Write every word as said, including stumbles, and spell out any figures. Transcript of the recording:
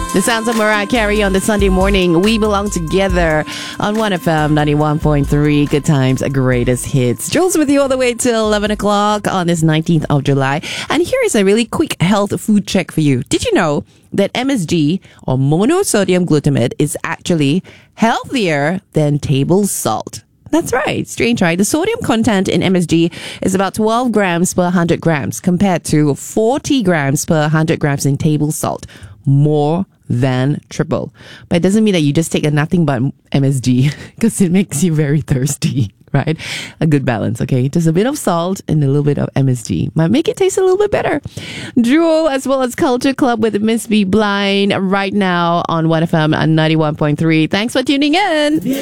The sounds of Mariah Carey on the Sunday morning. We belong together on one F M ninety-one point three. Good times, greatest hits. Jules with you all the way till eleven o'clock on this nineteenth of July. And here is a really quick health food check for you. Did you know that M S G, or monosodium glutamate, is actually healthier than table salt? That's right. Strange, right? The sodium content in M S G is about twelve grams per one hundred grams compared to forty grams per one hundred grams in table salt. More than triple. But it doesn't mean that you just take a nothing but M S G because it makes you very thirsty, right? A good balance, okay? Just a bit of salt and a little bit of M S G might make it taste a little bit better. Jewel as well as Culture Club with Miss B Blind right now on one F M ninety-one point three. Thanks for tuning in.